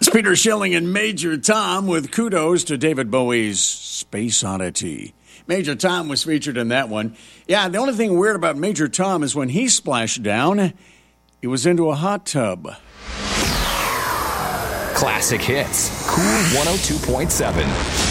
It's Peter Schilling and Major Tom with kudos to David Bowie's Space Oddity. Major Tom was featured in that one. Yeah, the only thing weird about Major Tom is when he splashed down, he was into a hot tub. Classic hits. Cool 102.7.